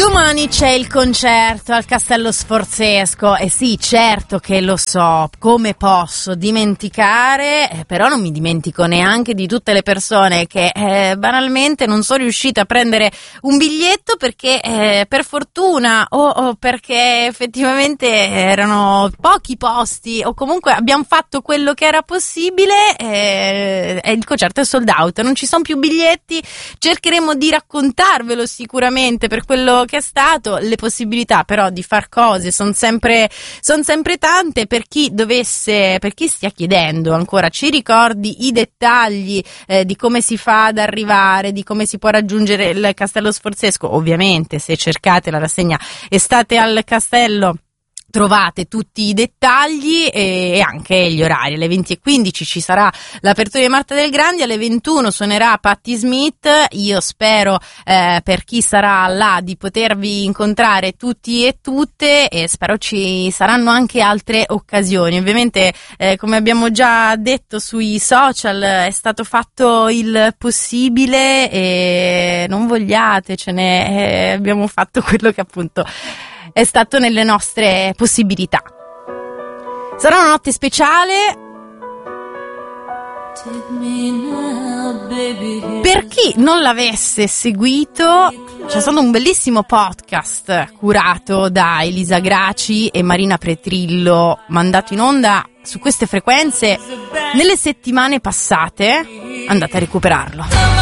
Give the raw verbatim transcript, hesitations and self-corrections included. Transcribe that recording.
Domani c'è il concerto al Castello Sforzesco e sì, certo che lo so, come posso dimenticare, eh, però non mi dimentico neanche di tutte le persone che eh, banalmente non sono riuscite a prendere un biglietto perché eh, per fortuna o, o perché effettivamente erano pochi posti o comunque abbiamo fatto quello che era possibile eh, e il concerto è sold out, non ci sono più biglietti, cercheremo di raccontarvelo sicuramente per quello che è stato, le possibilità però di far cose sono sempre sono sempre tante. Per chi dovesse, per chi stia chiedendo ancora, ci ricordi i dettagli eh, di come si fa ad arrivare, di come si può raggiungere il Castello Sforzesco? Ovviamente se cercate la rassegna Estate al Castello trovate tutti i dettagli e anche gli orari. Alle venti e quindici ci sarà l'apertura di Marta del Grandi, alle ventuno suonerà Patti Smith. Io spero eh, per chi sarà là di potervi incontrare tutti e tutte e spero ci saranno anche altre occasioni. Ovviamente eh, come abbiamo già detto sui social è stato fatto il possibile e non vogliatecene, eh, abbiamo fatto quello che appunto è stato nelle nostre possibilità. Sarà una notte speciale. Per chi non l'avesse seguito, c'è stato un bellissimo podcast curato da Elisa Graci e Marina Petrillo, mandato in onda su queste frequenze nelle settimane passate. Andate a recuperarlo.